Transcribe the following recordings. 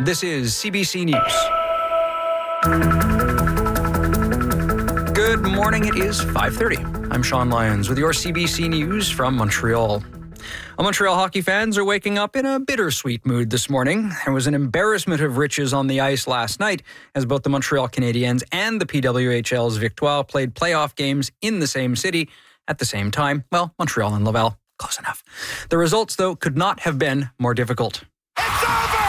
This is CBC News. Good morning. It is 5:30. I'm Sean Lyons with your CBC News from Montreal. Montreal hockey fans are waking up in a bittersweet mood this morning. There was an embarrassment of riches on the ice last night as both the Montreal Canadiens and the PWHL's Victoire played playoff games in the same city at the same time. Well, Montreal and Laval, close enough. The results, though, could not have been more difficult. It's over!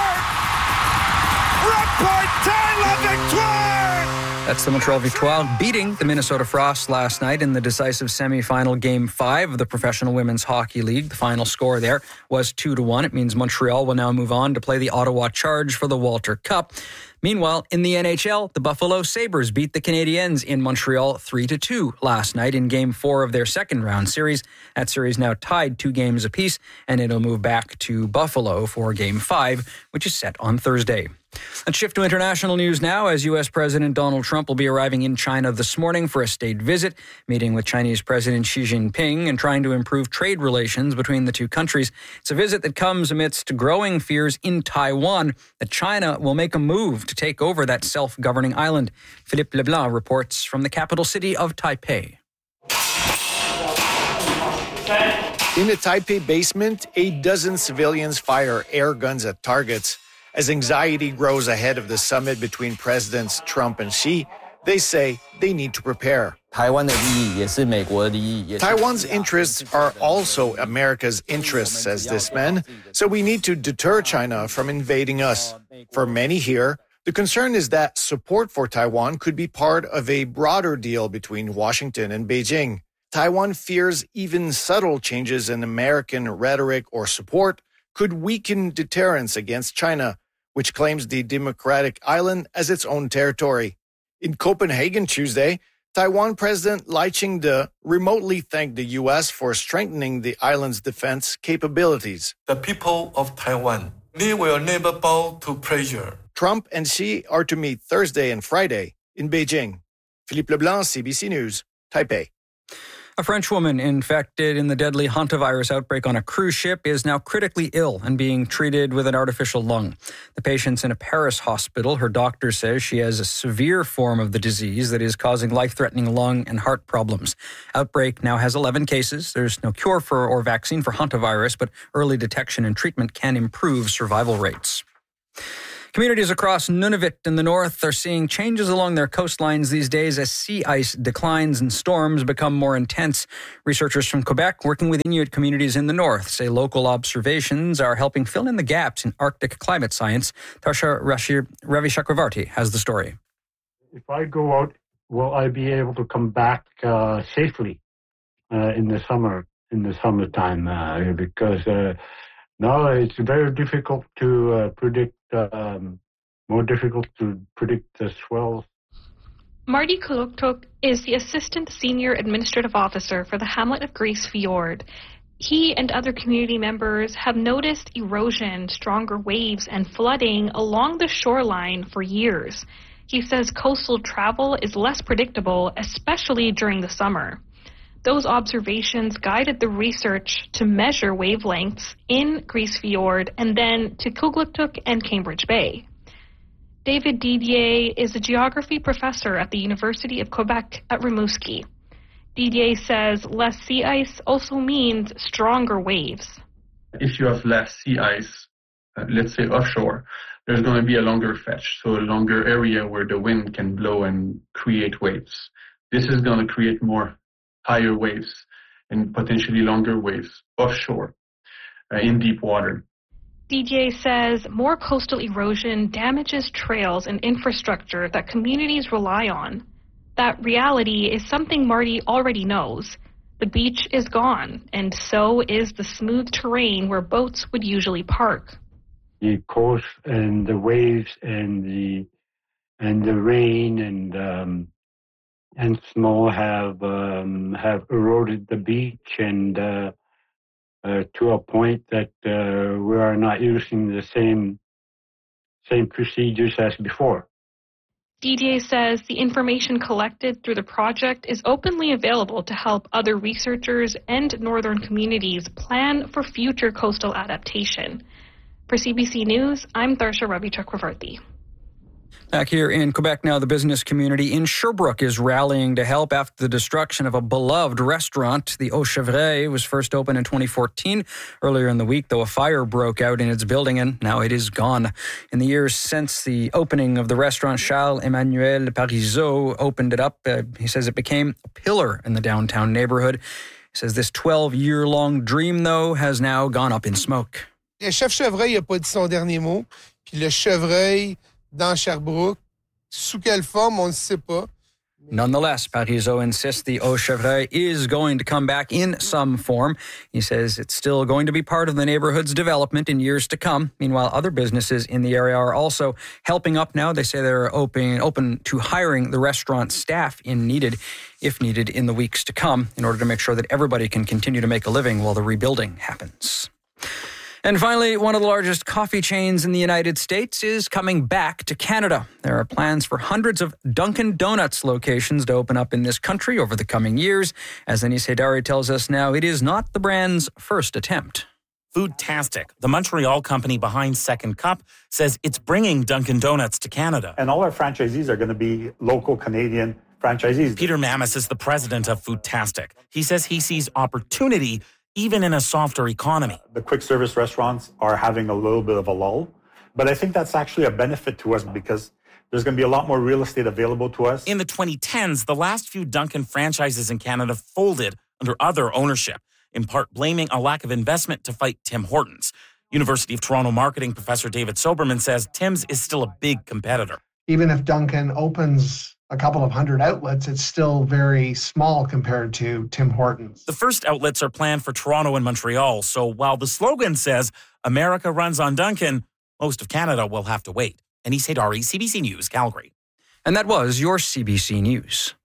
Reporter la Victoire! That's the Montreal Victoire beating the Minnesota Frost last night in the decisive semifinal Game 5 of the Professional Women's Hockey League. The final score there was 2-1. It means Montreal will now move on to play the Ottawa Charge for the Walter Cup. Meanwhile, in the NHL, the Buffalo Sabres beat the Canadiens in Montreal 3-2 last night in Game 4 of their second-round series. That series now tied 2 games apiece, and it'll move back to Buffalo for Game 5, which is set on Thursday. Let's shift to international news now, as U.S. President Donald Trump will be arriving in China this morning for a state visit, meeting with Chinese President Xi Jinping and trying to improve trade relations between the two countries. It's a visit that comes amidst growing fears in Taiwan that China will make a move to take over that self-governing island. Philippe Leblanc reports from the capital city of Taipei. In a Taipei basement, a dozen civilians fire air guns at targets. As anxiety grows ahead of the summit between Presidents Trump and Xi, they say they need to prepare. Taiwan's interests are also America's interests, says this man, so we need to deter China from invading us. For many here, the concern is that support for Taiwan could be part of a broader deal between Washington and Beijing. Taiwan fears even subtle changes in American rhetoric or support could weaken deterrence against China, which claims the democratic island as its own territory. In Copenhagen Tuesday, Taiwan President Lai Ching-te remotely thanked the U.S. for strengthening the island's defense capabilities. The people of Taiwan, they will never bow to pressure. Trump and Xi are to meet Thursday and Friday in Beijing. Philippe Leblanc, CBC News, Taipei. A French woman infected in the deadly hantavirus outbreak on a cruise ship is now critically ill and being treated with an artificial lung. The patient's in a Paris hospital. Her doctor says she has a severe form of the disease that is causing life-threatening lung and heart problems. Outbreak now has 11 cases. There's no cure for or vaccine for hantavirus, but early detection and treatment can improve survival rates. Communities across Nunavut in the north are seeing changes along their coastlines these days as sea ice declines and storms become more intense. Researchers from Quebec working with Inuit communities in the north say local observations are helping fill in the gaps in Arctic climate science. Tarsha Ravi Chakravarti has the story. If I go out, will I be able to come back safely in the summertime? Because now it's very difficult to predict. More difficult to predict the swells. Marty Kuluktuk is the Assistant Senior Administrative Officer for the hamlet of Grise Fiord. He and other community members have noticed erosion, stronger waves, and flooding along the shoreline for years. He says coastal travel is less predictable, especially during the summer. Those observations guided the research to measure wavelengths in Grise Fiord and then to Kugluktuk and Cambridge Bay. David Didier is a geography professor at the University of Quebec at Rimouski. Didier says less sea ice also means stronger waves. If you have less sea ice, let's say offshore, there's going to be a longer fetch, so a longer area where the wind can blow and create waves. This is going to create more higher waves and potentially longer waves offshore in deep water. DJ says more coastal erosion damages trails and infrastructure that communities rely on. That reality is something Marty already knows. The beach is gone, and so is the smooth terrain where boats would usually park. The coast and the waves and the rain and snow have eroded the beach and to a point that we are not using the same procedures as before. DJ says the information collected through the project is openly available to help other researchers and northern communities plan for future coastal adaptation. For CBC News, I'm Tharsha Ravi Chakravarti. Back here in Quebec now, the business community in Sherbrooke is rallying to help after the destruction of a beloved restaurant. The Au Chevreuil was first opened in 2014. Earlier in the week, though, a fire broke out in its building and now it is gone. In the years since the opening of the restaurant, Charles-Emmanuel Parizeau opened it up. He says it became a pillar in the downtown neighborhood. He says this 12-year-long dream, though, has now gone up in smoke. Le chef Chevreuil n'a pas dit son dernier mot. Puis le Chevreuil dans Sherbrooke, sous quelle forme, on ne sait pas. Nonetheless, Parizeau insists the Au Chevreuil is going to come back in some form. He says it's still going to be part of the neighborhood's development in years to come. Meanwhile, other businesses in the area are also helping up now. They say they're open to hiring the restaurant staff if needed in the weeks to come in order to make sure that everybody can continue to make a living while the rebuilding happens. And finally, one of the largest coffee chains in the United States is coming back to Canada. There are plans for hundreds of Dunkin' Donuts locations to open up in this country over the coming years. As Anis Haidari tells us now, it is not the brand's first attempt. Foodtastic, the Montreal company behind Second Cup, says it's bringing Dunkin' Donuts to Canada. And all our franchisees are going to be local Canadian franchisees. Peter Mammis is the president of Foodtastic. He says he sees opportunity even in a softer economy. The quick service restaurants are having a little bit of a lull, but I think that's actually a benefit to us because there's going to be a lot more real estate available to us. In the 2010s, the last few Dunkin' franchises in Canada folded under other ownership, in part blaming a lack of investment to fight Tim Hortons. University of Toronto marketing professor David Soberman says Tim's is still a big competitor. Even if Dunkin' opens a couple of hundred outlets, it's still very small compared to Tim Hortons. The first outlets are planned for Toronto and Montreal, so while the slogan says America runs on Dunkin', most of Canada will have to wait. Anis Haidari, CBC News, Calgary. And that was your CBC News.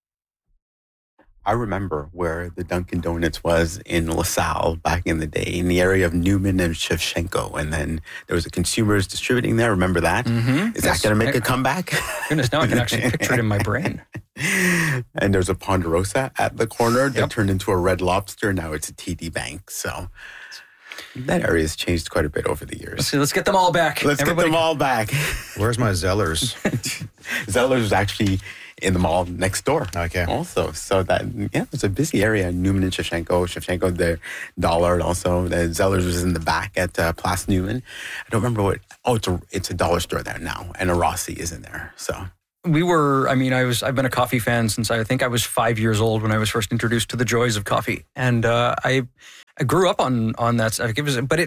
I remember where the Dunkin' Donuts was in LaSalle back in the day, in the area of Newman and Shevchenko. And then there was a Consumers Distributing there. Remember that? Mm-hmm. Is that going to make a comeback? Goodness, now I can actually picture it in my brain. And there's a Ponderosa at the corner that turned into a Red Lobster. Now it's a TD Bank. So that area has changed quite a bit over the years. Let's get them all back. Get them all back. Where's my Zellers? Zellers is actually in the mall next door. Okay. Also, so that, it's a busy area. Newman and Shevchenko, the Dollar also. The Zellers was in the back at Place Newman. I don't remember what. Oh, it's a dollar store there now, and a Rossi is in there. So I've been a coffee fan since I think I was 5 years old when I was first introduced to the joys of coffee, and I grew up on that stuff.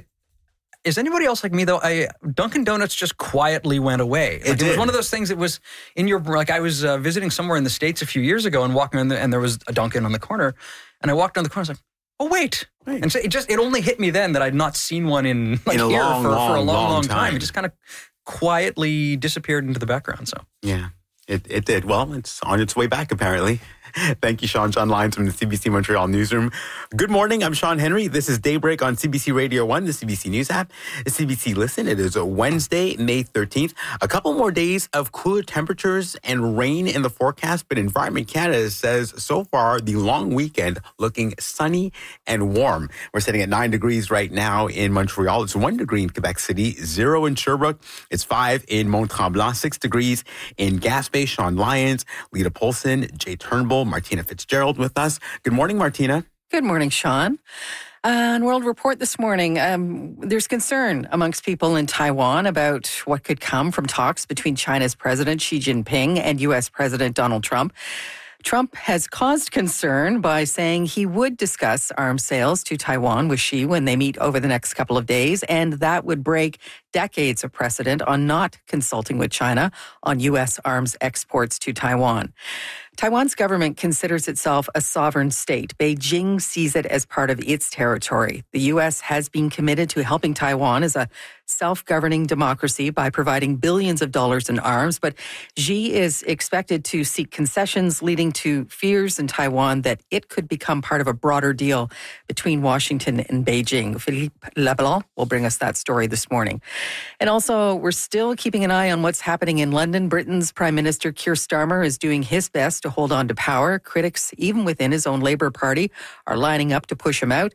Is anybody else like me, though? Dunkin' Donuts just quietly went away. It was one of those things that was in your... I was visiting somewhere in the States a few years ago and walking in and there was a Dunkin' on the corner. And I walked on the corner and I was like, oh, wait. And so it only hit me then that I'd not seen one in a long time. It just kind of quietly disappeared into the background. So yeah, it did. Well, it's on its way back, apparently. Thank you, Sean Lyons from the CBC Montreal newsroom. Good morning. I'm Sean Henry. This is Daybreak on CBC Radio 1, the CBC News app, the CBC Listen. It is a Wednesday, May 13th. A couple more days of cooler temperatures and rain in the forecast, but Environment Canada says so far the long weekend looking sunny and warm. We're sitting at 9 degrees right now in Montreal. It's 1 degree in Quebec City, 0 in Sherbrooke. It's 5 in Mont-Tremblant, 6 degrees in Gaspé. Sean Lyons, Lita Polson, Jay Turnbull, Martina Fitzgerald with us. Good morning, Martina. Good morning, Sean. On World Report this morning, there's concern amongst people in Taiwan about what could come from talks between China's President Xi Jinping and U.S. President Donald Trump. Trump has caused concern by saying he would discuss arms sales to Taiwan with Xi when they meet over the next couple of days, and that would break decades of precedent on not consulting with China on U.S. arms exports to Taiwan. Taiwan's government considers itself a sovereign state. Beijing sees it as part of its territory. The U.S. has been committed to helping Taiwan as a self-governing democracy by providing billions of dollars in arms, but Xi is expected to seek concessions, leading to fears in Taiwan that it could become part of a broader deal between Washington and Beijing. Philippe Leblanc will bring us that story this morning. And also, we're still keeping an eye on what's happening in London. Britain's Prime Minister Keir Starmer is doing his best to hold on to power. Critics, even within his own Labour Party, are lining up to push him out.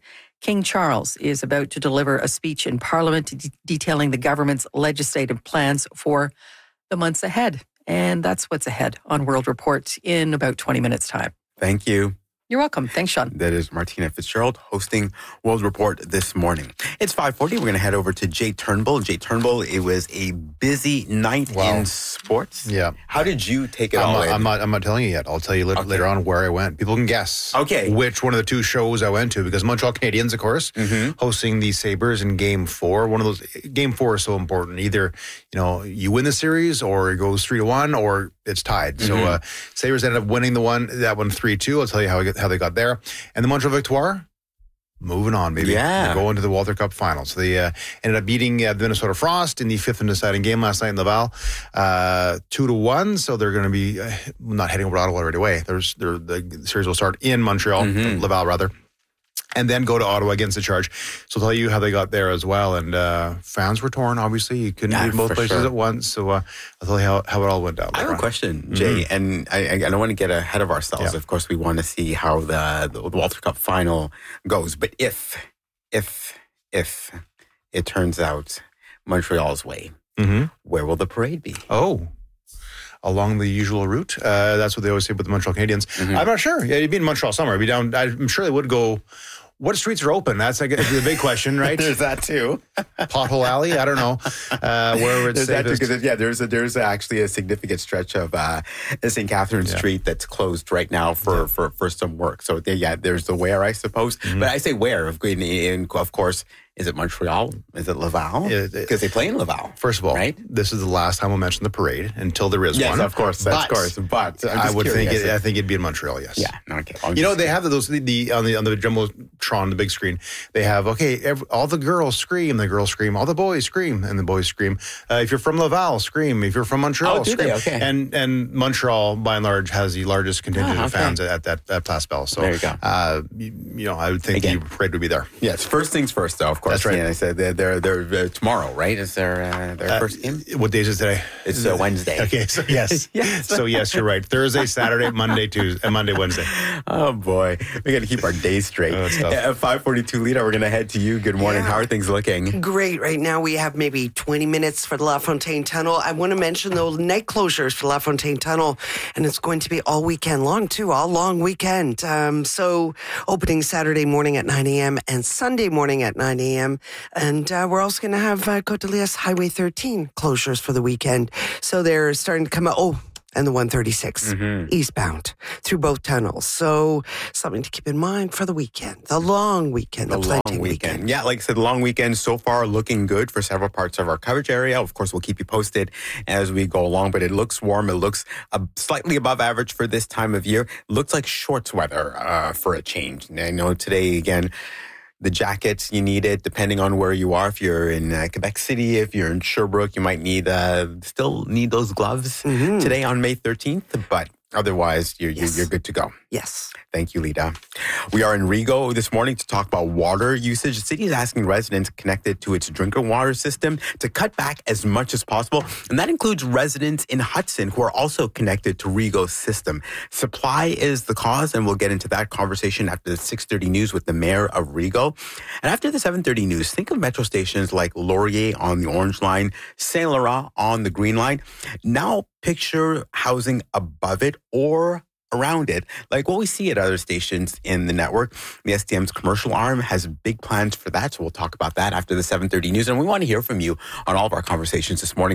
King Charles is about to deliver a speech in Parliament detailing the government's legislative plans for the months ahead. And that's what's ahead on World Report in about 20 minutes' time. Thank you. You're welcome. Thanks, Sean. That is Martina Fitzgerald hosting World Report this morning. It's 5:40. We're going to head over to Jay Turnbull. Jay Turnbull, it was a busy night in sports. Yeah. How did you take it all in? I'm not telling you yet. I'll tell you later on where I went. People can guess. Okay. Which one of the two shows I went to, because Montreal Canadiens, of course, hosting the Sabres in Game 4. One of those, Game 4 is so important. Either, you win the series or it goes 3-1 or it's tied. So Sabres ended up winning that one 3-2. I'll tell you how they got there. And the Montreal Victoire, moving on, baby. Yeah. They're going to the Walter Cup final. So they ended up beating the Minnesota Frost in the fifth and deciding game last night in Laval, 2-1. So they're going to be not heading over to Ottawa right away. The series will start in Montreal, Laval rather, and then go to Ottawa against the Charge. So I'll tell you how they got there as well. And fans were torn, obviously. You couldn't be in both places at once. So I'll tell you how it all went down. I have a question, Jay, and I don't want to get ahead of ourselves. Yeah. Of course, we want to see how the Walter Cup final goes. But if it turns out Montreal's way, where will the parade be? Oh, along the usual route. That's what they always say about the Montreal Canadiens. I'm not sure. Yeah, you'd be in Montreal somewhere. You'd be down. I'm sure they would go. What streets are open? That's the big question, right? There's that too. Pothole Alley? I don't know. Wherever it's there's that too, there's actually a significant stretch of St. Catherine Street that's closed right now for some work. So there's the where, I suppose. But I say where, of course, is it Montreal? Is it Laval? Because they play in Laval. First of all, right? This is the last time we'll mention the parade until there is one. Yes, of course. But I would think I think it'd be in Montreal. Yes. Yeah. Okay. They have those on the Jumbotron, the big screen. They have all the girls scream, all the boys scream, and the boys scream. If you're from Laval, scream. If you're from Montreal, scream. Okay. And Montreal, by and large, has the largest contingent of fans at Place Bell. So there you go. I would think the parade would be there. Yes. First things first, though. Of course. That's right. And I said they're tomorrow, right? Is their first game? What days is today? It's Wednesday. Okay, so yes. So yes, you're right. Thursday, Saturday, Monday, Tuesday, and Monday, Wednesday. Oh boy, we got to keep our days straight. At 5:42, Lita, we're going to head to you. Good morning. How are things looking? Great. Right now we have maybe 20 minutes for the La Fontaine Tunnel. I want to mention the night closures for La Fontaine Tunnel, and it's going to be all weekend long too, all long weekend. So opening Saturday morning at 9 a.m. and Sunday morning at 9 a.m. And we're also going to have Côte d'Elias Highway 13 closures for the weekend. So they're starting to come out. Oh, and the 136 eastbound through both tunnels. So something to keep in mind for the weekend, the long weekend, the planting weekend. Yeah, like I said, the long weekend so far looking good for several parts of our coverage area. Of course, we'll keep you posted as we go along, but it looks warm. It looks slightly above average for this time of year. It looks like shorts weather for a change. And I know today, again, the jackets, you need it depending on where you are. If you're in Quebec City, if you're in Sherbrooke, you might still need those gloves today on May 13th. But otherwise, you're good to go. Yes. Thank you, Lita. We are in Rigaud this morning to talk about water usage. The city is asking residents connected to its drinking water system to cut back as much as possible. And that includes residents in Hudson who are also connected to Rigaud's system. Supply is the cause, and we'll get into that conversation after the 6:30 news with the mayor of Rigaud. And after the 7:30 news, think of metro stations like Laurier on the Orange Line, Saint Laurent on the Green Line. Now picture housing above it or around it, like what we see at other stations in the network. The STM's commercial arm has big plans for that, so we'll talk about that after the 7:30 news. And we want to hear from you on all of our conversations this morning.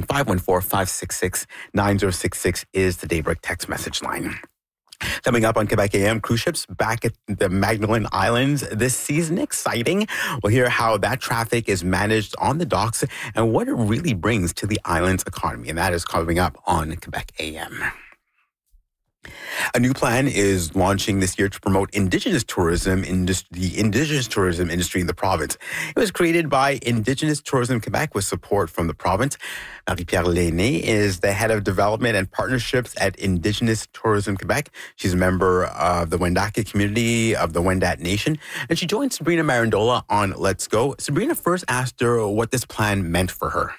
514-566-9066 is the Daybreak text message line. Coming up on Quebec AM, cruise ships back at the Magdalen Islands this season. Exciting. We'll hear how that traffic is managed on the docks and what it really brings to the island's economy. And that is coming up on Quebec AM. A new plan is launching this year to promote Indigenous tourism the Indigenous tourism industry in the province. It was created by Indigenous Tourism Quebec with support from the province. Marie-Pierre Lainé is the head of development and partnerships at Indigenous Tourism Quebec. She's a member of the Wendake community of the Wendat Nation, and she joined Sabrina Marandola on Let's Go. Sabrina first asked her what this plan meant for her.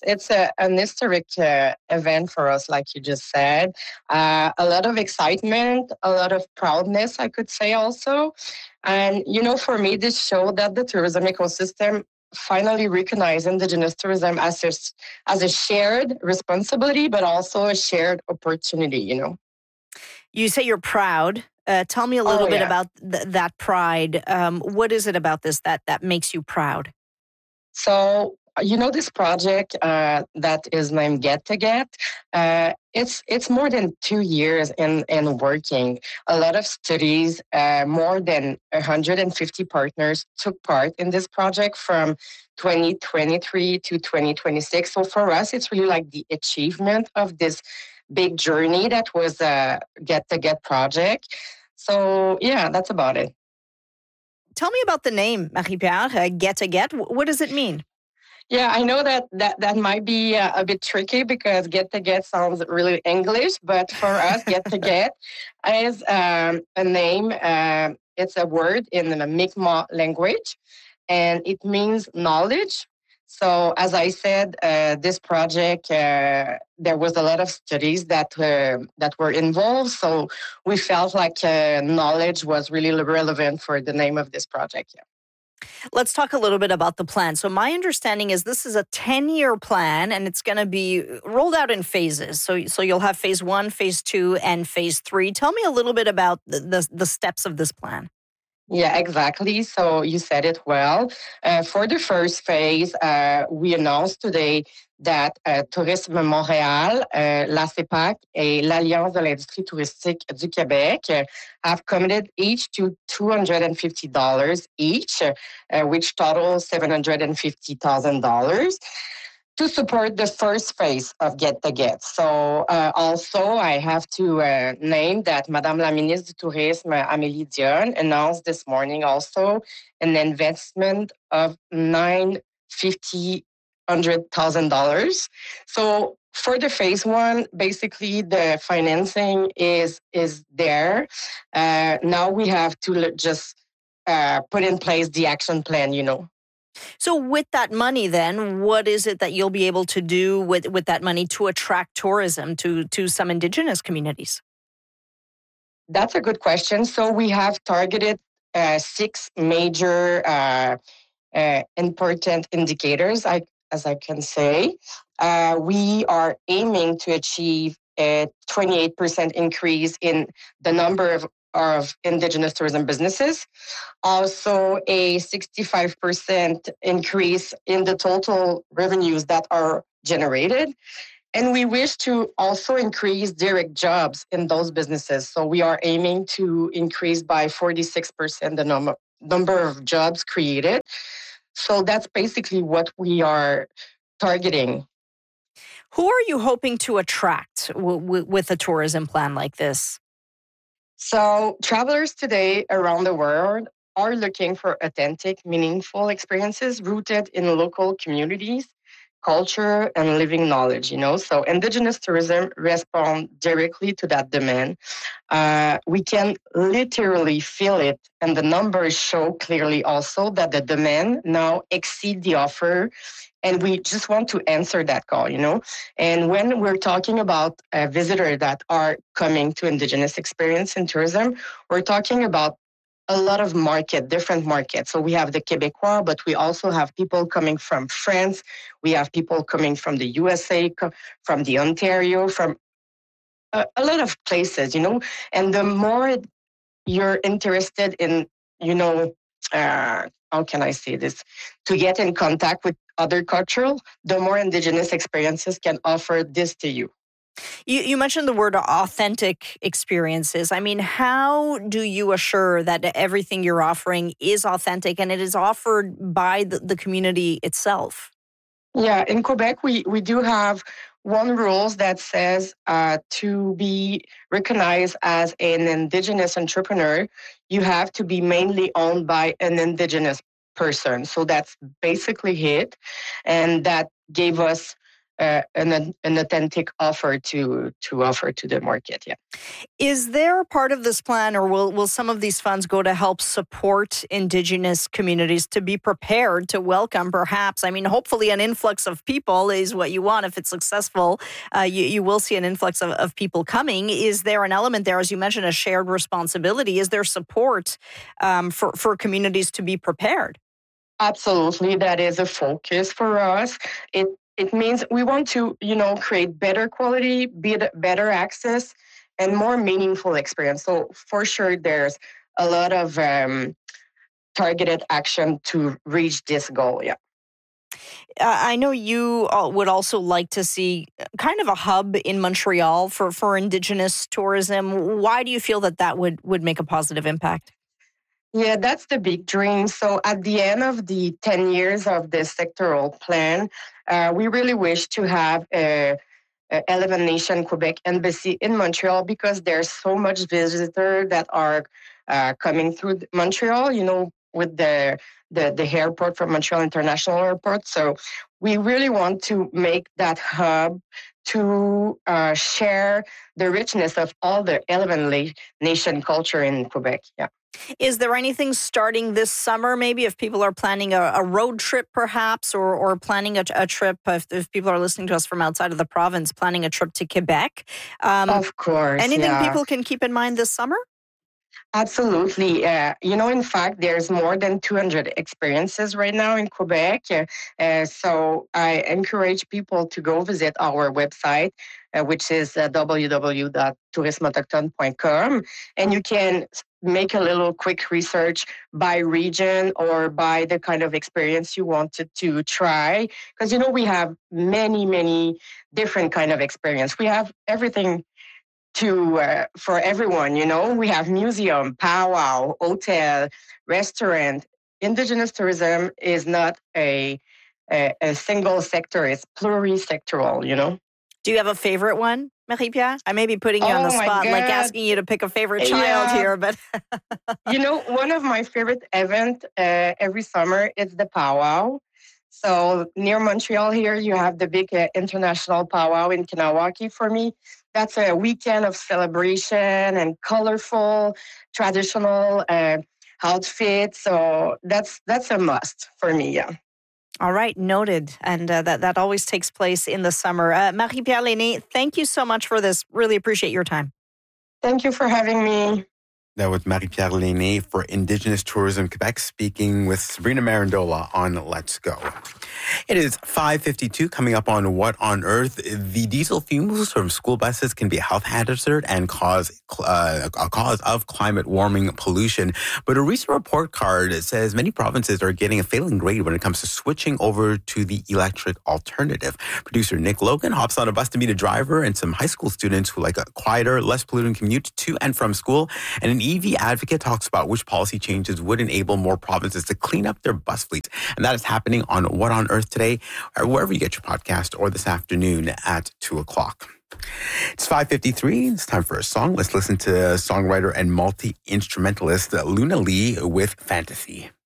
It's an historic event for us, like you just said. A lot of excitement, a lot of proudness, I could say also. And, for me, this showed that the tourism ecosystem finally recognized Indigenous tourism as a shared responsibility, but also a shared opportunity, You say you're proud. Tell me a little bit about that pride. What is it about this that makes you proud? So, this project that is named Get to Get, it's more than 2 years in working. A lot of studies, more than 150 partners took part in this project from 2023 to 2026. So for us, it's really like the achievement of this big journey that was a Get to Get project. So yeah, that's about it. Tell me about the name, Marie-Pierre, Get to Get. What does it mean? Yeah, I know that might be a bit tricky because Get to Get sounds really English, but for us, Get to Get is a name. It's a word in the Mi'kmaq language, and it means knowledge. So, as I said, this project, there was a lot of studies that were involved. So we felt like knowledge was really relevant for the name of this project. Yeah. Let's talk a little bit about the plan. So my understanding is this is a 10-year plan, and it's going to be rolled out in phases. So you'll have phase 1, phase 2, and phase 3. Tell me a little bit about the steps of this plan. Yeah, exactly. So you said it well. For the first phase, we announced today that Tourisme Montréal, la CEPAC, et l'Alliance de l'industrie touristique du Québec have committed each to $250 each, which totals $750,000. To support the first phase of Get to Get. So also, I have to name that Madame la Ministre du Tourisme, Amélie Dion, announced this morning also an investment of $950,000. So for the phase 1, basically the financing is there. Now we have to just put in place the action plan, So with that money then, what is it that you'll be able to do with that money to attract tourism to some Indigenous communities? That's a good question. So we have targeted 6 major important indicators, as I can say. We are aiming to achieve a 28% increase in the number of Indigenous tourism businesses, also a 65% increase in the total revenues that are generated. And we wish to also increase direct jobs in those businesses. So we are aiming to increase by 46% the number of jobs created. So that's basically what we are targeting. Who are you hoping to attract with a tourism plan like this? So travelers today around the world are looking for authentic, meaningful experiences rooted in local communities, culture, and living knowledge, So Indigenous tourism responds directly to that demand. We can literally feel it, and the numbers show clearly also that the demand now exceeds the offer. And we just want to answer that call, And when we're talking about visitors that are coming to Indigenous experience in tourism, we're talking about a lot of different markets. So we have the Québécois, but we also have people coming from France. We have people coming from the USA, from the Ontario, from a lot of places, And the more you're interested in, how can I say this, to get in contact with other cultural, the more Indigenous experiences can offer this to you. You mentioned the word authentic experiences. I mean, how do you assure that everything you're offering is authentic and it is offered by the community itself? Yeah, in Quebec, we do have one rule that says to be recognized as an Indigenous entrepreneur, you have to be mainly owned by an Indigenous person. So that's basically it. And that gave us an authentic offer to offer to the market. Yeah. Is there part of this plan, or will some of these funds go to help support Indigenous communities to be prepared to welcome, perhaps, I mean, hopefully an influx of people is what you want. If it's successful, you will see an influx of people coming. Is there an element there, as you mentioned, a shared responsibility? Is there support for communities to be prepared? Absolutely. That is a focus for us. It means we want to, create better quality, better access, and more meaningful experience. So for sure, there's a lot of targeted action to reach this goal. Yeah. I know you would also like to see kind of a hub in Montreal for Indigenous tourism. Why do you feel that would make a positive impact? Yeah, that's the big dream. So at the end of the 10 years of the sectoral plan, we really wish to have a 11 Nation Quebec embassy in Montreal, because there's so much visitors that are coming through Montreal, with the airport from Montreal International Airport. So we really want to make that hub to share the richness of all the 11 Nation culture in Quebec. Yeah. Is there anything starting this summer, maybe, if people are planning a road trip perhaps, or planning a trip, if people are listening to us from outside of the province, planning a trip to Quebec? Of course. Anything people can keep in mind this summer? Absolutely. In fact, there's more than 200 experiences right now in Quebec. So I encourage people to go visit our website, which is www.tourismeautochtone.com. And you can make a little quick research by region or by the kind of experience you wanted to try. Because, we have many, many different kind of experience. We have everything for everyone, we have museum, powwow, hotel, restaurant. Indigenous tourism is not a single sector, it's plurisectoral, Do you have a favorite one, Marie-Pierre? I may be putting you on the spot, like asking you to pick a favorite child here, but... One of my favorite events every summer is the powwow. So near Montreal here, you have the big international powwow in Kanawaki. For me, that's a weekend of celebration and colorful, traditional outfits. So that's a must for me, yeah. All right, noted. And that always takes place in the summer. Marie-Pierre Lainé, thank you so much for this. Really appreciate your time. Thank you for having me. That was Marie-Pierre Lainé for Indigenous Tourism Quebec, speaking with Sabrina Marandola on Let's Go. It is 5:52, coming up on What on Earth. The diesel fumes from school buses can be a health hazard and cause a cause of climate warming pollution. But a recent report card says many provinces are getting a failing grade when it comes to switching over to the electric alternative. Producer Nick Logan hops on a bus to meet a driver and some high school students who like a quieter, less polluting commute to and from school. And an EV advocate talks about which policy changes would enable more provinces to clean up their bus fleets. And that is happening on What on Earth today, or wherever you get your podcast, or this afternoon at 2 o'clock. It's 5:53. It's time for a song. Let's listen to songwriter and multi-instrumentalist Luna Lee with Fantasy.